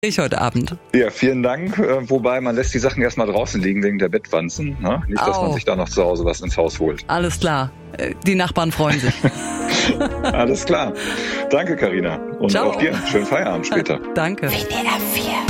heute Abend. Ja, vielen Dank. Wobei, man lässt die Sachen erstmal draußen liegen wegen der Bettwanzen. Ne? Nicht, dass man sich da noch zu Hause was ins Haus holt. Alles klar. Die Nachbarn freuen sich. Alles klar. Danke, Carina. Und Ciao. auch dir. Schönen Feierabend später. Danke. WDR 4